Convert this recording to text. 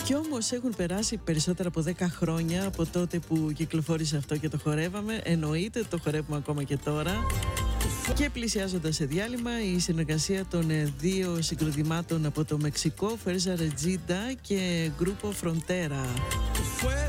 Κι όμως έχουν περάσει περισσότερα από 10 χρόνια από τότε που κυκλοφόρησε αυτό και το χορεύαμε. Εννοείται, το χορεύουμε ακόμα και τώρα. Και πλησιάζοντας σε διάλειμμα, η συνεργασία των δύο συγκροτημάτων από το Μεξικό, Fuerza Regida και Grupo Frontera.